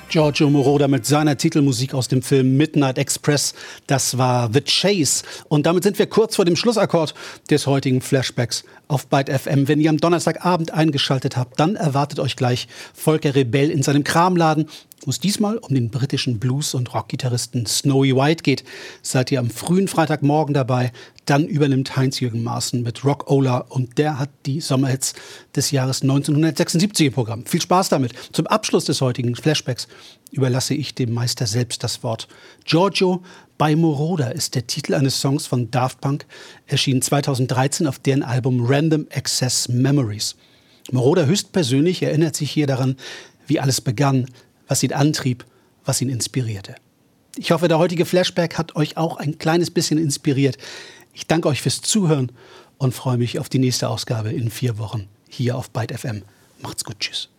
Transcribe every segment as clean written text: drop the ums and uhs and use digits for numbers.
Giorgio Moroder mit seiner Titelmusik aus dem Film Midnight Express. Das war The Chase. Und damit sind wir kurz vor dem Schlussakkord des heutigen Flashbacks auf Byte FM. Wenn ihr am Donnerstagabend eingeschaltet habt, dann erwartet euch gleich Volker Rebell in seinem Kramladen, wo es diesmal um den britischen Blues- und Rockgitarristen Snowy White geht. Seid ihr am frühen Freitagmorgen dabei, dann übernimmt Heinz-Jürgen Maaßen mit Rock-Ola und der hat die Sommerhits des Jahres 1976 im Programm. Viel Spaß damit. Zum Abschluss des heutigen Flashbacks überlasse ich dem Meister selbst das Wort. Giorgio bei Moroder ist der Titel eines Songs von Daft Punk, erschien 2013 auf deren Album Random Access Memories. Moroder höchstpersönlich erinnert sich hier daran, wie alles begann, was ihn antrieb, was ihn inspirierte. Ich hoffe, der heutige Flashback hat euch auch ein kleines bisschen inspiriert. Ich danke euch fürs Zuhören und freue mich auf die nächste Ausgabe in 4 Wochen hier auf Byte FM. Macht's gut, tschüss.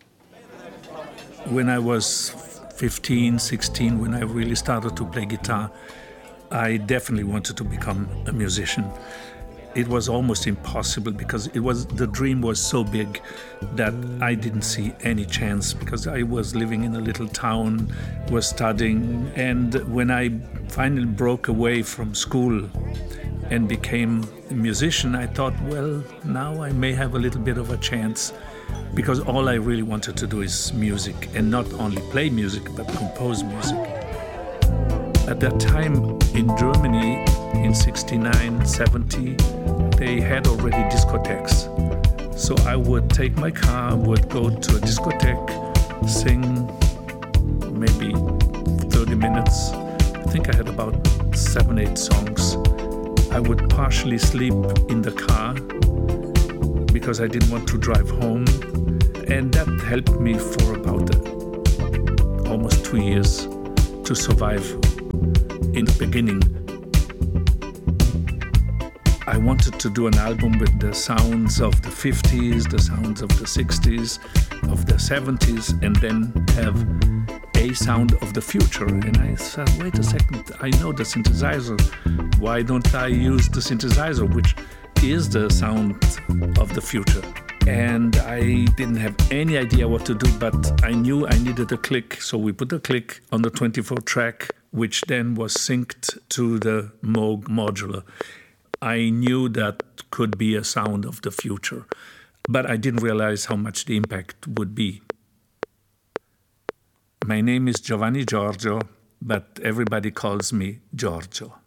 When I was 15, 16, when I really started to play guitar, I definitely wanted to become a musician. It was almost impossible because the dream was so big that I didn't see any chance because I was living in a little town, was studying, and when I finally broke away from school and became a musician, I thought, well, now I may have a little bit of a chance because all I really wanted to do is music and not only play music but compose music. At that time in Germany, in 69, 70, they had already discotheques. So I would take my car, would go to a discotheque, sing maybe 30 minutes. I think I had about 7, 8 songs. I would partially sleep in the car because I didn't want to drive home. And that helped me for about almost 2 years to survive in the beginning. I wanted to do an album with the sounds of the 50s, the sounds of the 60s, of the 70s, and then have a sound of the future. And I said, wait a second, I know the synthesizer. Why don't I use the synthesizer, which is the sound of the future? And I didn't have any idea what to do, but I knew I needed a click. So we put a click on the 24 track, which then was synced to the Moog modular. I knew that could be a sound of the future, but I didn't realize how much the impact would be. My name is Giovanni Giorgio, but everybody calls me Giorgio.